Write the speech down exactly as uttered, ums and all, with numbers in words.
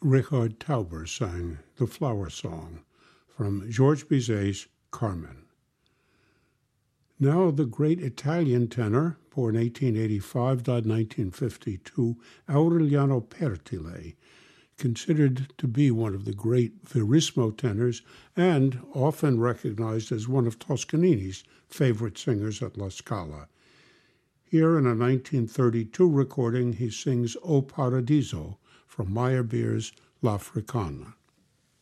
Richard Tauber sang The Flower Song from Georges Bizet's Carmen. Now the great Italian tenor, born eighteen eighty-five, died nineteen fifty-two, Aureliano Pertile, considered to be one of the great Verismo tenors and often recognized as one of Toscanini's favorite singers at La Scala. Here in a nineteen thirty-two recording, he sings O Paradiso from Meyerbeer's L'Africana.